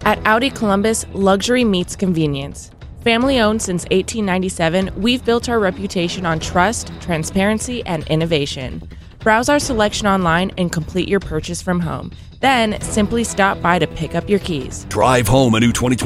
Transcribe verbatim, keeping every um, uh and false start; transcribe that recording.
At Audi Columbus, luxury meets convenience. Family owned since eighteen ninety-seven, we've built our reputation on trust, transparency, and innovation. Browse our selection online and complete your purchase from home. Then simply stop by to pick up your keys. Drive home a new twenty twenty